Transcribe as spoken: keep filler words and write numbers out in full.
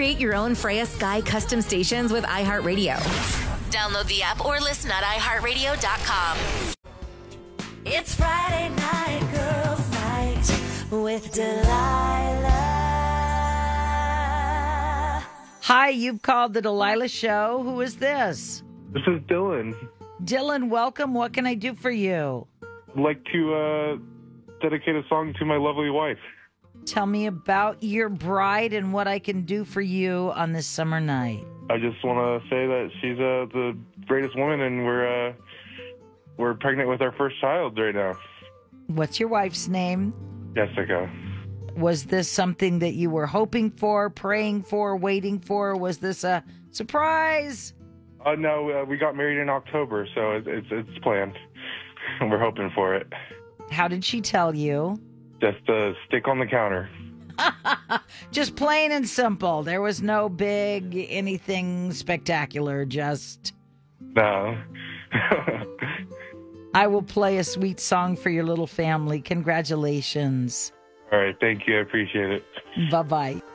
Create your own Freya Sky custom stations with iHeartRadio. Download the app or listen at i heart radio dot com. It's Friday night, girls' night with Delilah. Hi, you've called the Delilah Show. Who is this? This is Dylan. Dylan, welcome. What can I do for you? I'd like to uh, dedicate a song to my lovely wife. Tell me about your bride and what I can do for you on this summer night. I just want to say that she's uh, the greatest woman, and we're uh, we're pregnant with our first child right now. What's your wife's name? Jessica. Was this something that you were hoping for, praying for, waiting for? Was this a surprise? Uh, no, uh, we got married in October, so it, it's it's planned. We're hoping for it. How did she tell you? Just a stick on the counter. Just plain and simple. There was no big anything spectacular, just... No. I will play a sweet song for your little family. Congratulations. All right, thank you. I appreciate it. Bye-bye.